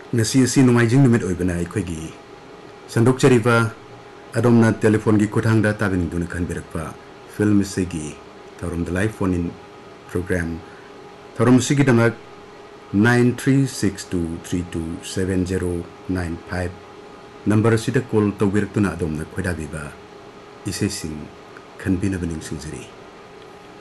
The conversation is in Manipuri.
ngasi asi numaijing numit oibana aikhoi sandokchariba adomna telephone gi kuthangda tabin duna khanbirakpa film segi thorum the live phone in program thorum sigi damak 9362327095 number sida call tawbiraktuna adomna khoidabiba isesing khanbina baning singjari